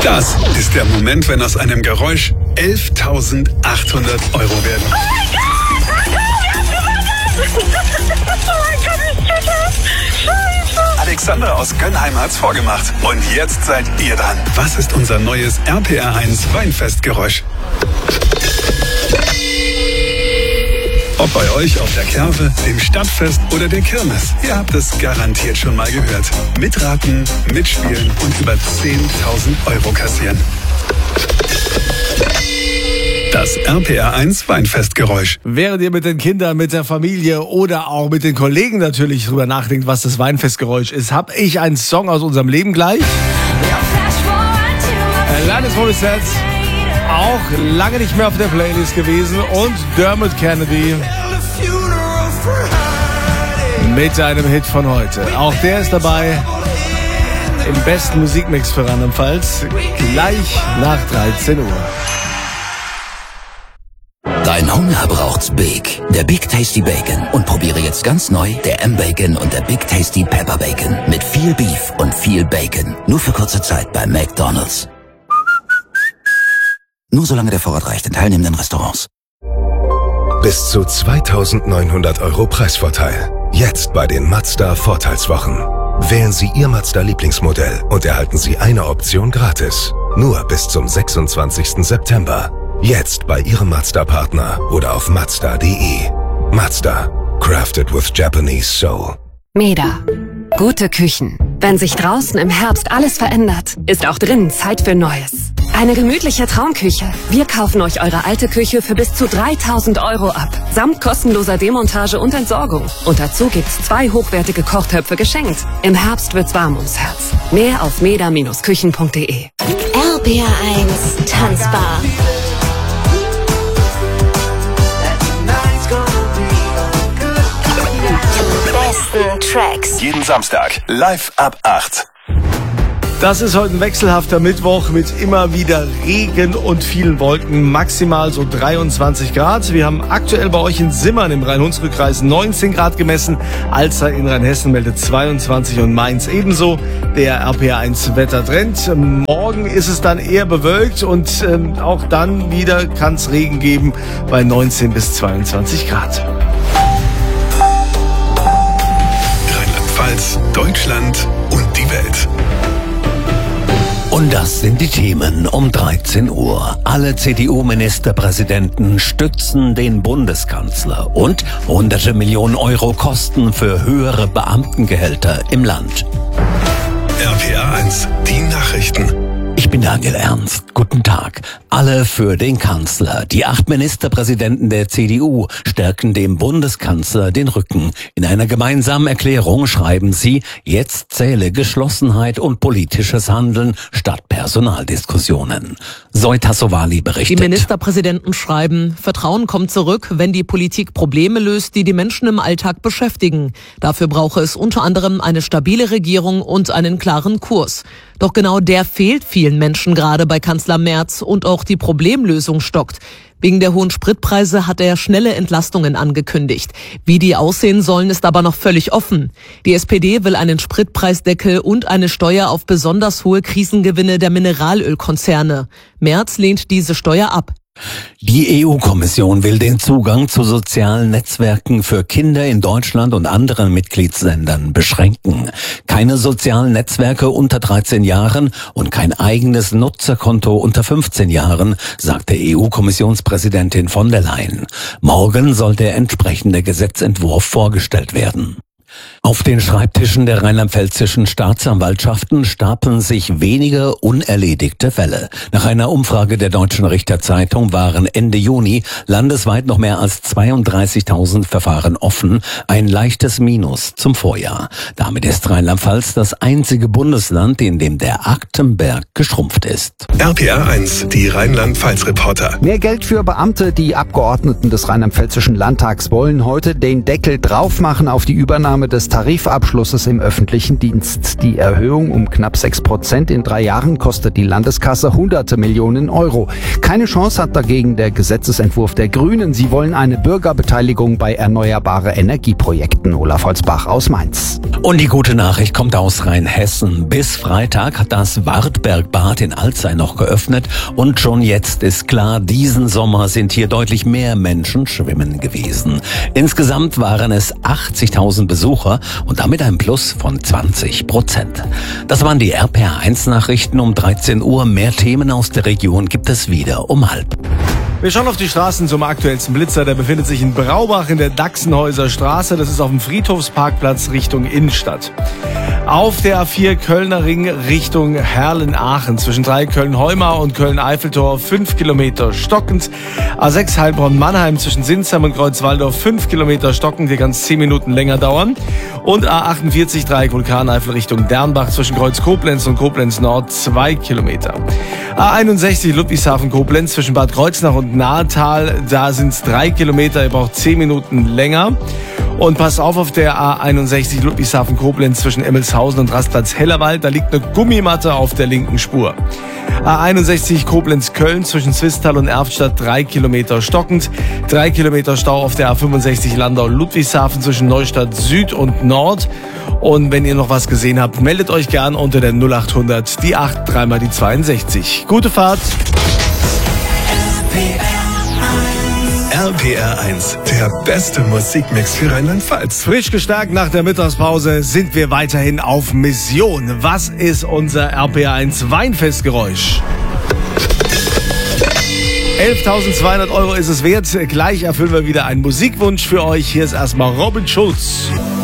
Das ist der Moment, wenn aus einem Geräusch 11.800 Euro werden. Oh mein Gott, ich check das. Scheiße. Alexander aus Gönnheim hat's vorgemacht. Und jetzt seid ihr dran. Was ist unser neues RPR1 Weinfestgeräusch? Ob bei euch auf der Kerwe, dem Stadtfest oder der Kirmes. Ihr habt es garantiert schon mal gehört. Mitraten, mitspielen und über 10.000 Euro kassieren. Das RPR1 Weinfestgeräusch. Während ihr mit den Kindern, mit der Familie oder auch mit den Kollegen natürlich drüber nachdenkt, was das Weinfestgeräusch ist, habe ich einen Song aus unserem Leben gleich. Alanis Morissette, auch lange nicht mehr auf der Playlist gewesen, und Dermot Kennedy mit einem Hit von heute. Auch der ist dabei im besten Musikmix für Rheinland-Pfalz, gleich nach 13 Uhr. Dein Hunger braucht's Big. Der Big Tasty Bacon. Und probiere jetzt ganz neu der M-Bacon und der Big Tasty Pepper Bacon. Mit viel Beef und viel Bacon. Nur für kurze Zeit bei McDonald's. Nur solange der Vorrat reicht in teilnehmenden Restaurants. Bis zu 2.900 Euro Preisvorteil. Jetzt bei den Mazda Vorteilswochen. Wählen Sie Ihr Mazda Lieblingsmodell und erhalten Sie eine Option gratis. Nur bis zum 26. September. Jetzt bei Ihrem Mazda-Partner oder auf Mazda.de. Mazda. Crafted with Japanese soul. Meda. Gute Küchen. Wenn sich draußen im Herbst alles verändert, ist auch drinnen Zeit für Neues. Eine gemütliche Traumküche. Wir kaufen euch eure alte Küche für bis zu 3.000 Euro ab. Samt kostenloser Demontage und Entsorgung. Und dazu gibt's 2 hochwertige Kochtöpfe geschenkt. Im Herbst wird's warm ums Herz. Mehr auf meda-küchen.de. RPR1 Tanzbar. Die besten Tracks. Jeden Samstag live ab 8. Das ist heute ein wechselhafter Mittwoch mit immer wieder Regen und vielen Wolken, maximal so 23 Grad. Wir haben aktuell bei euch in Simmern im Rhein-Hunsrück-Kreis 19 Grad gemessen, Alzer in Rheinhessen meldet 22 und Mainz ebenso. Der RPR1 Wettertrend. Morgen ist es dann eher bewölkt und auch dann wieder kann es Regen geben bei 19 bis 22 Grad. Rheinland-Pfalz, Deutschland und die Welt. Und das sind die Themen um 13 Uhr. Alle CDU-Ministerpräsidenten stützen den Bundeskanzler und hunderte Millionen Euro Kosten für höhere Beamtengehälter im Land. RPR1, die Nachrichten. Ich bin Daniel Ernst. Guten Tag. Alle für den Kanzler. Die 8 Ministerpräsidenten der CDU stärken dem Bundeskanzler den Rücken. In einer gemeinsamen Erklärung schreiben sie, jetzt zähle Geschlossenheit und politisches Handeln statt Personaldiskussionen. Zoe Tassovali berichtet. Die Ministerpräsidenten schreiben, Vertrauen kommt zurück, wenn die Politik Probleme löst, die die Menschen im Alltag beschäftigen. Dafür brauche es unter anderem eine stabile Regierung und einen klaren Kurs. Doch genau der fehlt vielen Menschen gerade bei Kanzler Merz, und auch die Problemlösung stockt. Wegen der hohen Spritpreise hat er schnelle Entlastungen angekündigt. Wie die aussehen sollen, ist aber noch völlig offen. Die SPD will einen Spritpreisdeckel und eine Steuer auf besonders hohe Krisengewinne der Mineralölkonzerne. Merz lehnt diese Steuer ab. Die EU-Kommission will den Zugang zu sozialen Netzwerken für Kinder in Deutschland und anderen Mitgliedsländern beschränken. Keine sozialen Netzwerke unter 13 Jahren und kein eigenes Nutzerkonto unter 15 Jahren, sagte EU-Kommissionspräsidentin von der Leyen. Morgen soll der entsprechende Gesetzentwurf vorgestellt werden. Auf den Schreibtischen der rheinland-pfälzischen Staatsanwaltschaften stapeln sich wenige unerledigte Fälle. Nach einer Umfrage der Deutschen Richterzeitung waren Ende Juni landesweit noch mehr als 32.000 Verfahren offen, ein leichtes Minus zum Vorjahr. Damit ist Rheinland-Pfalz das einzige Bundesland, in dem der Aktenberg geschrumpft ist. RPR1, die Rheinland-Pfalz-Reporter. Mehr Geld für Beamte. Die Abgeordneten des Rheinland-Pfälzischen Landtags wollen heute den Deckel drauf machen auf die Übernahme Ausnahme des Tarifabschlusses im öffentlichen Dienst. Die Erhöhung um knapp 6% in 3 Jahren kostet die Landeskasse hunderte Millionen Euro. Keine Chance hat dagegen der Gesetzesentwurf der Grünen. Sie wollen eine Bürgerbeteiligung bei erneuerbare Energieprojekten. Olaf Holzbach aus Mainz. Und die gute Nachricht kommt aus Rheinhessen. Bis Freitag hat das Wartbergbad in Alzey noch geöffnet. Und schon jetzt ist klar, diesen Sommer sind hier deutlich mehr Menschen schwimmen gewesen. Insgesamt waren es 80.000 Besucher und damit ein Plus von 20%. Das waren die RPR1-Nachrichten um 13 Uhr. Mehr Themen aus der Region gibt es wieder um 12:30. Wir schauen auf die Straßen zum aktuellsten Blitzer. Der befindet sich in Braubach in der Dachsenhäuser Straße. Das ist auf dem Friedhofsparkplatz Richtung Innenstadt. Auf der A4 Kölner Ring Richtung Herlen-Aachen zwischen Köln-Heumar und Köln-Eiffeltor 5 Kilometer stockend. A6 Heilbronn-Mannheim zwischen Sinsheim und Kreuzwaldorf 5 Kilometer stockend. Hier kann es 10 Minuten länger dauern. Und A48 Dreieck Vulkaneifel Richtung Dernbach zwischen Kreuz-Koblenz und Koblenz-Nord 2 Kilometer. A61 Ludwigshafen-Koblenz zwischen Bad Kreuznach und Nahetal. Da sind es 3 Kilometer. Ihr braucht 10 Minuten länger. Und passt auf der A61 Ludwigshafen-Koblenz zwischen Emmelshausen und Rastplatz-Hellerwald. Da liegt eine Gummimatte auf der linken Spur. A61 Koblenz-Köln zwischen Zwistal und Erftstadt 3 Kilometer stockend. 3 Kilometer Stau auf der A65 Landau-Ludwigshafen zwischen Neustadt Süd und Nord. Und wenn ihr noch was gesehen habt, meldet euch gern unter der 0800 die 8 3 mal die 62. Gute Fahrt! RPR1, der beste Musikmix für Rheinland-Pfalz. Frisch gestärkt nach der Mittagspause sind wir weiterhin auf Mission. Was ist unser RPR1 Weinfestgeräusch? 11.200 € ist es wert. Gleich erfüllen wir wieder einen Musikwunsch für euch. Hier ist erstmal Robin Schulz.